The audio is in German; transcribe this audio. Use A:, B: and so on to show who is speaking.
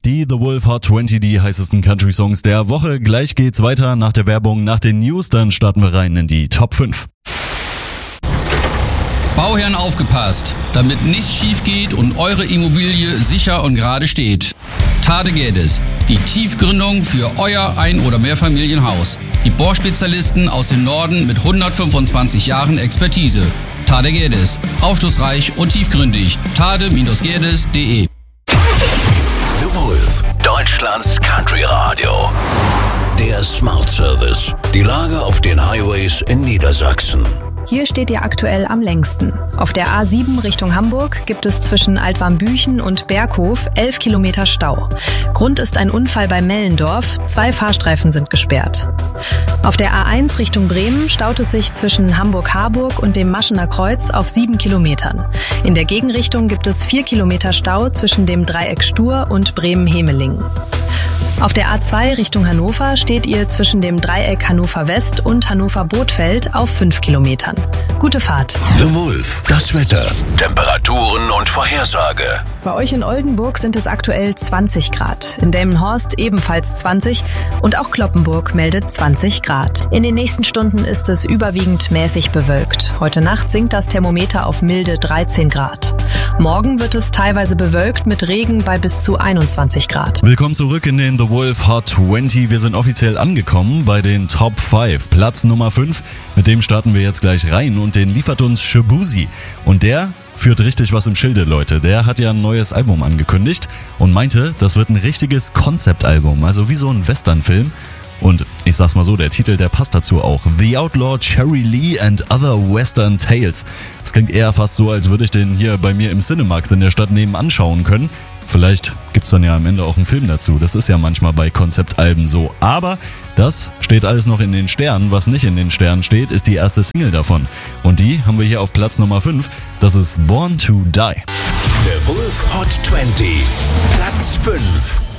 A: Die The Wolf Hot 20, die heißesten Country-Songs der Woche. Gleich geht's weiter nach der Werbung, nach den News, dann starten wir rein in die Top 5.
B: Bauherren aufgepasst, damit nichts schief geht und eure Immobilie sicher und gerade steht. Tade Geddes, die Tiefgründung für euer Ein- oder Mehrfamilienhaus. Die Bohrspezialisten aus dem Norden mit 125 Jahren Expertise. Tade Geddes, aufschlussreich und tiefgründig. tade-geddes.de.
C: The Wolf, Deutschlands Country Radio. Der Smart Service. Die Lage auf den Highways in Niedersachsen.
D: Hier steht ihr aktuell am längsten. Auf der A7 Richtung Hamburg gibt es zwischen Altwarmbüchen und Berghof 11 Kilometer Stau. Grund ist ein Unfall bei Mellendorf, 2 Fahrstreifen sind gesperrt. Auf der A1 Richtung Bremen staut es sich zwischen Hamburg-Harburg und dem Maschener Kreuz auf 7 Kilometern. In der Gegenrichtung gibt es 4 Kilometer Stau zwischen dem Dreieck Stur und Bremen-Hemelingen. Auf der A2 Richtung Hannover steht ihr zwischen dem Dreieck Hannover West und Hannover Bothfeld auf 5 Kilometern. Gute Fahrt.
C: The Wolf, das Wetter, Temperaturen und Vorhersage.
D: Bei euch in Oldenburg sind es aktuell 20 Grad. In Delmenhorst ebenfalls 20 und auch Cloppenburg meldet 20 Grad. In den nächsten Stunden ist es überwiegend mäßig bewölkt. Heute Nacht sinkt das Thermometer auf milde 13 Grad. Morgen wird es teilweise bewölkt mit Regen bei bis zu 21 Grad.
A: Willkommen zurück in den The Wolf Hot 20. Wir sind offiziell angekommen bei den Top 5. Platz Nummer 5, mit dem starten wir jetzt gleich rein und den liefert uns Shaboozey. Und der führt richtig was im Schilde, Leute. Der hat ja ein neues Album angekündigt und meinte, das wird ein richtiges Konzeptalbum, also wie so ein Westernfilm. Und ich sag's mal so, der Titel, der passt dazu auch. The Outlaw Cherry Lee and Other Western Tales. Das klingt eher fast so, als würde ich den hier bei mir im Cinemax in der Stadt nebenan schauen können. Vielleicht gibt's dann ja am Ende auch einen Film dazu. Das ist ja manchmal bei Konzeptalben so. Aber das steht alles noch in den Sternen. Was nicht in den Sternen steht, ist die erste Single davon. Und die haben wir hier auf Platz Nummer 5. Das ist Born to Die.
C: The Wolf Hot 20, Platz 5.